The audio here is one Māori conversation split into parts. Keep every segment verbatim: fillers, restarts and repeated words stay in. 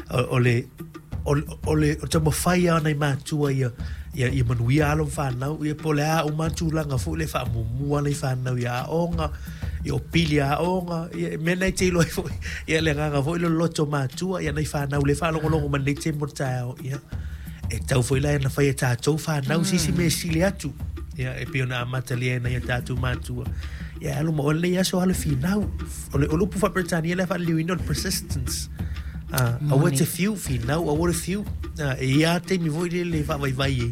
o le o o le o te mawhai ana i mātua ia ia ia manuia alo whanau ia pole a o mātulanga fu le wha mumua nei whanau ia aonga ia o pili a aonga ia mena i te iloi fu ia le nganga fu ilo loto mātua ia nei whanau le whanau longo man nei te motao ia e tau fu ila na whai e tātou whanau sisi me sile atu ia e pio na amata lia na ia tātou mātua ia alo ma ole ia so alo finau ole olupu fa Britania le wha liwino persistence Ah, I want a few feet now. I want a few. Ah, ia te mi voi le fa vai vai.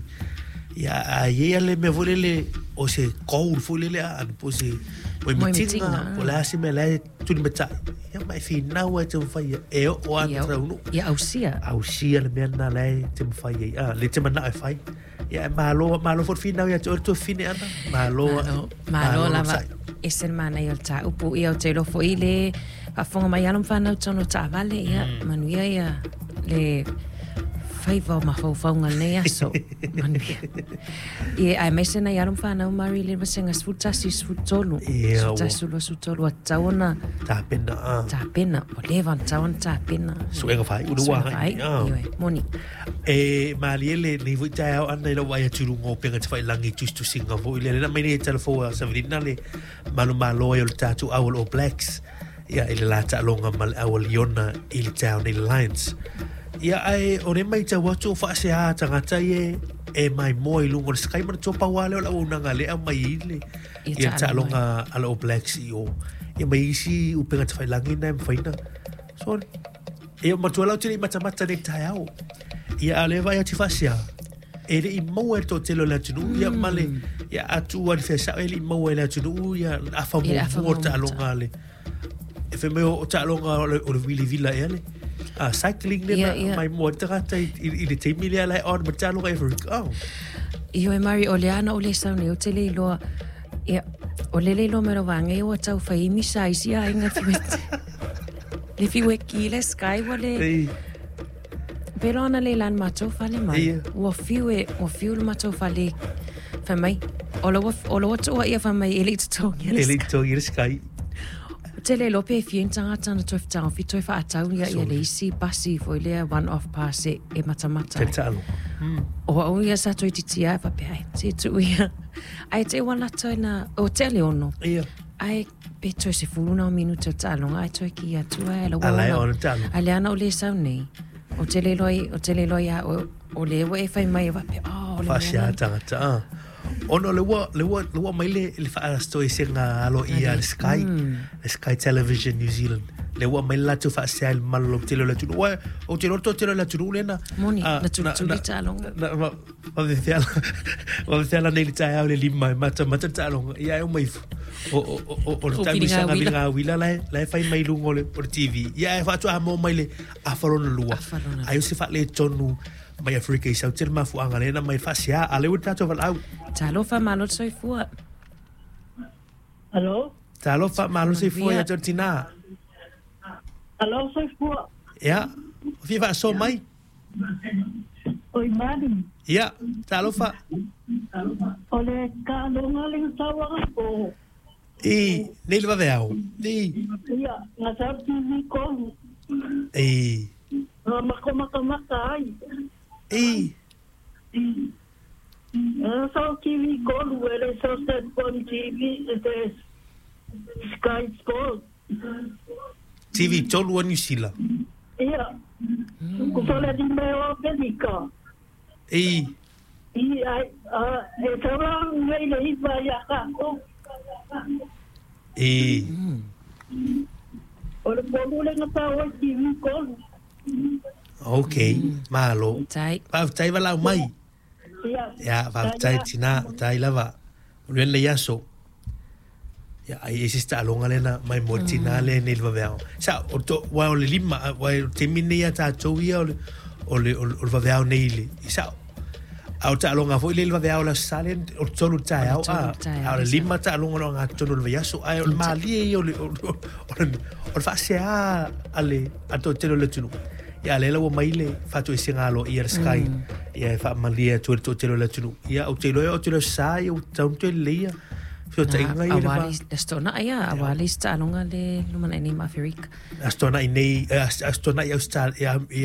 Ia ia le me voi le o se cold foi le an po se po mitinga. Po la se me la tu ni meta. Ia mai fi now te fai e o an trauno. Ia ausia. Ausia le me na le te fai. Ah, le te mana fai. Ia malo malo for fi now ia to to fine ana. Malo malo la e se mana ia ta upu ia te lo foi le a fonga mai alum whanau tono ta vale ia manuia ia le whaiva ma whauwhaunga nei aso manuia ia ai mese na alum whanau mari le masenga svutasi svutolu svutasi lo svutolu a taona ta pena ta pena o levan taona ta pena suenga whai urua hai moni e maliele ni vui tau ana ilo wai aturu ngō penga te whai langi tustu singa vo ile na mai nei telefoa sa virina le malu malo il tatu awal o blacks ia ile la ta longa mal awal yona il town il lines ia ai ore mai ta watu fa se a tangata ye e mai moi lungo sky mar to pa wale la una ngale a mai ile ia ta longa ala o blacks io ia mai si u penga te langi na faina so ia ma to la tiri mata mata ne tau ia ale vai ati fa se e le mo e to telo la tunu ia male ia atu al fe sa ele mo e la tunu ia a fa mo ta longa le e fe me o ta longa o le vili villa ele a cycling le mai mo tra ta i le te mili ala on ma ta longa ever oh io e mari oleana o le sa ne o te le lo ia o le le lo mero vange o ta fa i mi sai sia inga fiwete le fiweki le sky wale pero ana le lan macho fale mai o fiwe o fiu macho fale fa mai o lo o lo to ia fa mai elite to elite to ir sky tele lo pe fien tanga tana to fa fi to fa atau ia ia le si pasi fo le one off pass e mata mata talo o o ia sa to titia fa pe ai se tu ia ai te wala to na o tele ono ia ai pe to se fu una minuto talo ai to ki ia tu ai lo ala o talo ale ana o le sa nei o tele lo o tele lo ia o le we fa mai va pe o le fa sia tanga ta ono le wa le wa le wa mai le le fa sto e senga alo ia sky sky television New Zealand le wa mai la tu fa sia il malo tele la tu wa o tele to tele la tu lena moni la tu tu ta long va va sia va sia la nei ta le lima mata mata ta long ia o mai o o o ta mi sanga vinga wila la la fa mai lungo le por T V ia fa tu a mo mai le a falona lua ai se fa le tonu mai Africa isa tel ma fu anga lena mai fa sia ale u ta to val au talo fa malo soi fu Allo? Talo fa malo soi fu ya Argentina Allo soi fu ya fi fa so mai oi mani ya talo fa ole ka lo ngale sawa ko e nei va veau ni ya na sa T V ko e ma ko ma ko ma kai e Uh, so T V Gold, where they saw that on T V, it is Sky Sport. T V tolu anu sila. Yeah. Kusola di meo Belika. Eh. I, uh, it's around where they hit by Yaka. Eh. Or the Bolu na power T V Gold. Okay, malo. Tai. Pa tai va la mai. Ya, va tai tina, tai lava. Len le yaso. Ya, ai esista longa lena mai mortina le nel va veo. Sa, o to wa o le lima, wa te mini ya ta to ia o le o va veo neile. Sa. Au ta longa foi le va veo la salen o tolu tai au. Au le lima ta longa longa to no yaso ai o mali o le o fa se a ale a to te le tunu. Ya le lo mai le fa to singalo ia sky ia fa malia to to te lo tunu ia o te lo o te lo sai o tau te le so te ngai ia awali stona ia awali sta longa le lumana ni ma Afrika stona nei stona ia sta ia